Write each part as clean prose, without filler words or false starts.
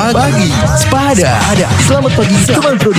Pagi Sepada. Selamat pagi teman Pro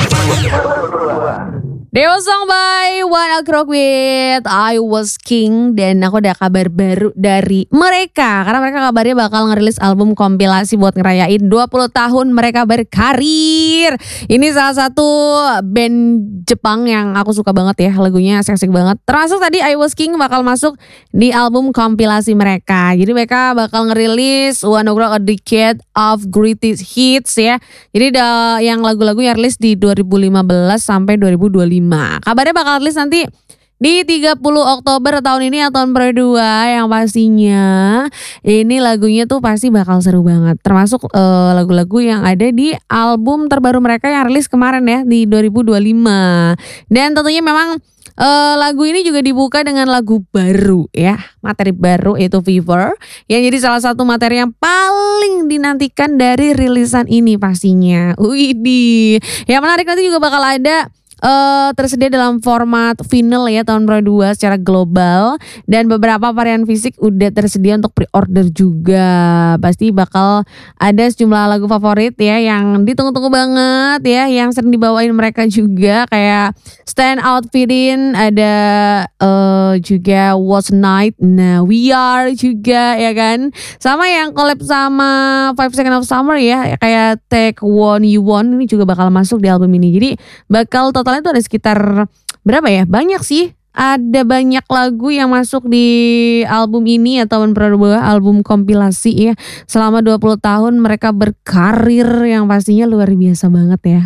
2. Dewa Song by One Ok Rock with I Was King. Dan aku ada kabar baru dari mereka, karena mereka kabarnya bakal ngerilis album kompilasi buat ngerayain 20 tahun mereka berkarir. Ini salah satu band Jepang yang aku suka banget ya, lagunya asik-asik banget. Termasuk tadi I Was King bakal masuk di album kompilasi mereka. Jadi mereka bakal ngerilis One Ok Rock A Decade of Greatest Hits ya. Jadi yang lagu-lagu yang rilis di 2015 sampai 2025. Kabarnya bakal rilis nanti di 30 Oktober tahun ini atau tahun kedua, yang pastinya ini lagunya tuh pasti bakal seru banget. Termasuk lagu-lagu yang ada di album terbaru mereka yang rilis kemarin ya di 2025. Dan tentunya memang lagu ini juga dibuka dengan lagu baru ya, materi baru yaitu Fever, yang jadi salah satu materi yang paling dinantikan dari rilisan ini pastinya. Widih, yang menarik nanti juga bakal ada tersedia dalam format vinyl ya tahun 2022 secara global, dan beberapa varian fisik udah tersedia untuk pre-order juga. Pasti bakal ada sejumlah lagu favorit ya yang ditunggu-tunggu banget ya, yang sering dibawain mereka juga, kayak Stand Out Fitting, ada juga What's Night, nah We Are juga ya kan, sama yang collab sama 5 Seconds of Summer ya, kayak Take One You Want, ini juga bakal masuk di album ini. Jadi bakal totalnya itu ada sekitar berapa ya? Banyak sih. Ada banyak lagu yang masuk di album ini atau album kompilasi ya. Selama 20 tahun mereka berkarir, yang pastinya luar biasa banget ya.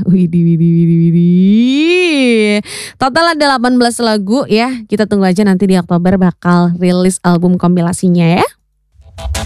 Widih. Total ada 18 lagu ya. Kita tunggu aja nanti di Oktober bakal rilis album kompilasinya ya.